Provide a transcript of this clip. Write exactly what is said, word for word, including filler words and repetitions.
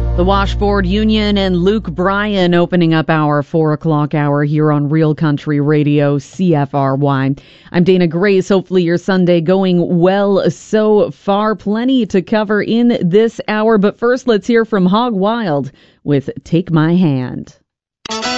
The Washboard Union and Luke Bryan opening up our four o'clock hour here on Real Country Radio, C F R Y. I'm Dana Grace. Hopefully your Sunday going well so far. Plenty to cover in this hour. But first, let's hear from Hog Wild with Take My Hand.